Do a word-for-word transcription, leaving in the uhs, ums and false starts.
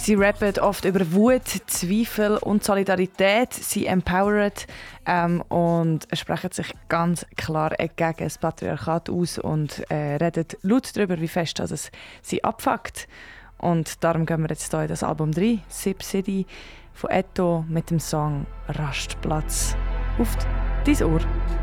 Sie rappen oft über Wut, Zweifel und Solidarität. Sie empowern ähm, und sprechen sich ganz klar gegen das Patriarchat aus und äh, reden laut darüber, wie fest dass es sie abfuckt. Und darum gehen wir jetzt hier in das Album rein, Sip City von Etto mit dem Song «Rastplatz» auf dein Ohr.